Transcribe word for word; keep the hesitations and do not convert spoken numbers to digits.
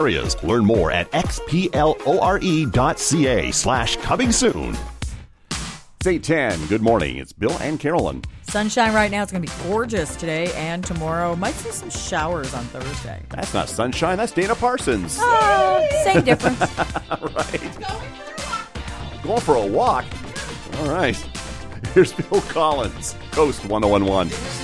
areas. Learn more at xplore.ca slash coming soon. It's eight ten. Good morning. It's Bill and Carolyn. Sunshine right now. It's going to be gorgeous today and tomorrow. Might see some showers on Thursday. That's not sunshine. That's Dana Parsons. Ah, same difference. Right. Going for a walk. All right. Here's Bill Collins, Coast one oh one one.